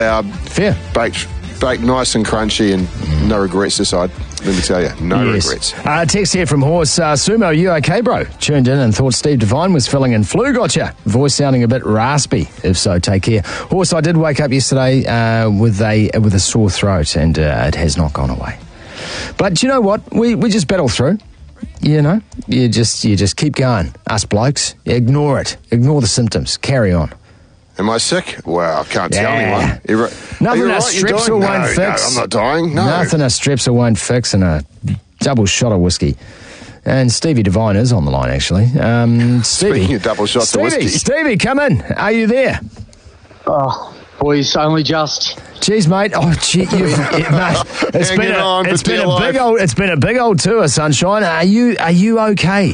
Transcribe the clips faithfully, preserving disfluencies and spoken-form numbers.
Uh, Fair. baked, baked nice and crunchy and no regrets this side. Let me tell you, no Yes. regrets. Uh, text here from Horse. Uh, Sumo, are you okay, bro? Tuned in and thought Steve Devine was filling in flu. Gotcha. Voice sounding a bit raspy. If so, take care. Horse, I did wake up yesterday uh, with a with a sore throat, and uh, it has not gone away. But you know what? We we just battle through. You know, you just you just keep going. Us blokes, ignore it. Ignore the symptoms. Carry on. Am I sick? Well, I can't tell Yeah. anyone. You're right. Nothing Are you a right? You're Strepsil dying? won't no, fix. No, I'm not dying. No. Nothing a Strepsil won't fix, and a double shot of whiskey. And Stevie Devine is on the line, actually. Um, Stevie. Speaking of double shots Stevie, of whiskey. Stevie, come in. Are you there? Oh, boys, only just. Jeez, mate. Oh, gee, you've, it, mate. It's Hanging been a, on it's for been dear a big life. old, it's been a big old tour, sunshine. Are you, are you okay?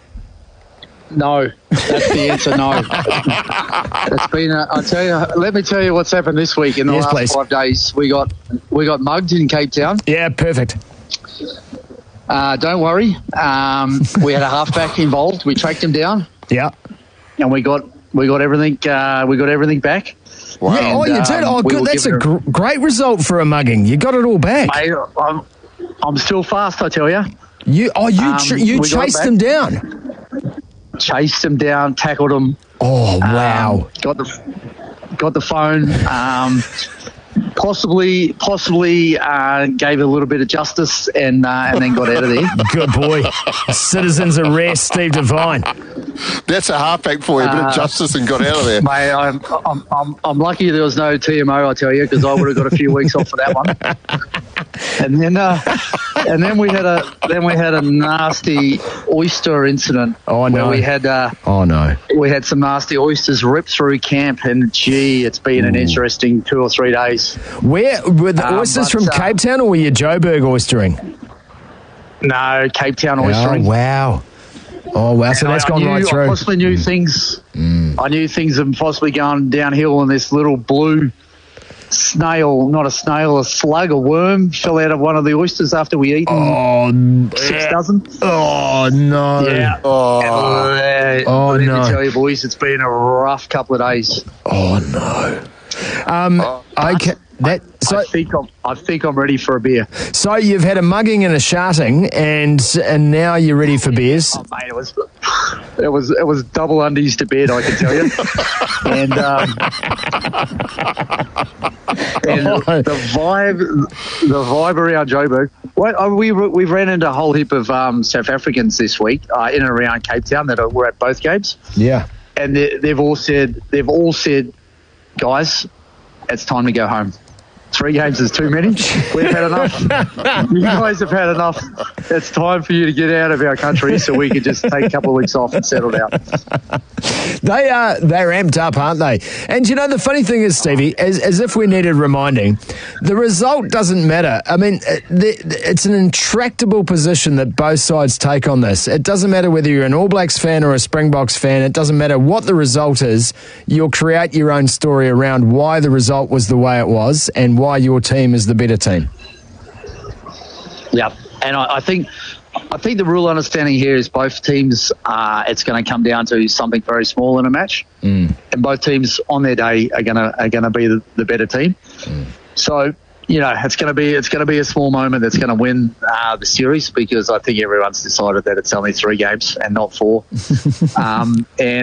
No, that's the answer. No, it's been. A, I tell you, let me tell you what's happened this week. In the Yes, last please. five days, we got we got mugged in Cape Town. Yeah, perfect. Uh, don't worry, um, we had a halfback involved. We tracked him down, Yeah. and we got we got everything. Uh, we got everything back. Wow. Yeah, oh, you And, did. um, Oh, we good. will That's give a it gr- great result for a mugging. You got it all back. I, I'm, I'm still fast, I tell you. You, oh, you, Um, tr- you we got chased back. them down. Chased him down, tackled him. Oh, wow. Um, got the got the phone. Um, possibly, possibly uh, gave a little bit of justice, and uh, and then got out of there. Good boy. Citizens arrest Steve Devine. That's a halfback for you, a bit Uh, of justice and got out of there. Mate, I'm, I'm, I'm, I'm lucky there was no T M O, I tell you, because I would have got a few weeks off for that one. And then, uh, and then we had a then we had a nasty oyster incident. Oh, no. Where we had uh, Oh, no. we had some nasty oysters ripped through camp, and gee, it's been an interesting two or three days. Where were the Um, oysters but, from uh, Cape Town, or were you Joburg oystering? No, Cape Town Oh, oystering. wow. Oh, wow. So And that's I, gone I knew, right I through. possibly knew things. Mm. I knew things had possibly gone downhill, and this little blue snail, not a snail, a slug, a worm, fell out of one of the oysters after we eaten Oh, six yeah. dozen. Oh, no. Yeah. Oh, Uh, Oh, let no. me tell you, boys, it's been a rough couple of days. Oh, no. Um, okay. That, so, I think I'm, I think I'm ready for a beer. so you've had a mugging and a sharting, and and now you're ready for beers. Oh, mate, it was, it was, it was double undies to bed, I can tell you. and um, and the vibe, the vibe around Joburg. What, uh, we we ran into a whole heap of um, South Africans this week uh, in and around Cape Town that are, were at both games, Yeah. and they, they've all said they've all said, guys, it's time to go home. Three games is too many. We've had enough. You guys have had enough. It's time for you to get out of our country so we can just take a couple of weeks off and settle down. They are they're amped up, aren't they? And you know the funny thing is, Stevie, as, as if we needed reminding, the result doesn't matter. I mean, it, the, it's an intractable position that both sides take on this. It doesn't matter whether you're an All Blacks fan or a Springboks fan. It doesn't matter what the result is. You'll create your own story around why the result was the way it was and why your team is the better team. Yeah, and I, I think I think the real understanding here is both teams. Uh, it's going to come down to something very small in a match, Mm. and both teams on their day are going to are going to be the, the better team. Mm. So you know it's going to be it's going to be a small moment that's going to win uh, the series, because I think everyone's decided that it's only three games and not four, um, and.